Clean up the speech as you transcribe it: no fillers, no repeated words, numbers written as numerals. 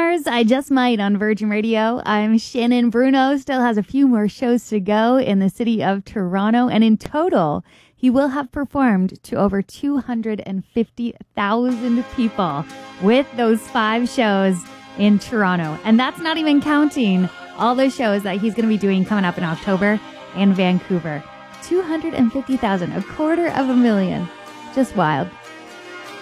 listeners. I Just Might on Virgin Radio. I'm Shannon Bruno. Still has a few more shows to go in the city of Toronto. And in total, he will have performed to over 250,000 people with those 5 shows in Toronto. And that's not even counting all the shows that he's going to be doing coming up in October in Vancouver. 250,000, 250,000. Just wild.